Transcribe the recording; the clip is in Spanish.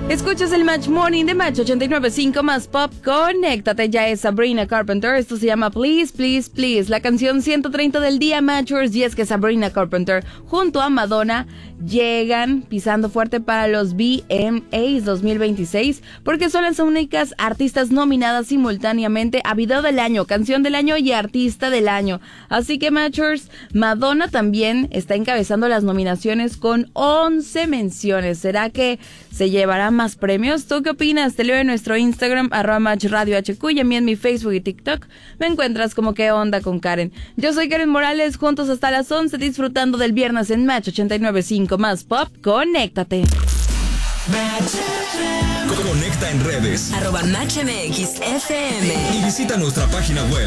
Escuchas el Match Morning de Match 89.5 más Pop. Conéctate, ya es Sabrina Carpenter. Esto se llama Please, Please, Please. La canción 130 del día, Matchers. Y es que Sabrina Carpenter junto a Madonna llegan pisando fuerte para los VMAs 2026 porque son las únicas artistas nominadas simultáneamente a Video del Año, Canción del Año y Artista del Año. Así que, Matchers, Madonna también está encabezando las nominaciones con 11 menciones. ¿Será que se llevará más premios? ¿Tú qué opinas? Te leo en nuestro Instagram, @MatchRadioHQ, y a mí en mi Facebook y TikTok me encuentras como ¿Qué onda con Karen? Yo soy Karen Morales, juntos hasta las 11, disfrutando del viernes en Match 89.5 más Pop. Conéctate. Conecta en redes @MatchMXFM y visita nuestra página web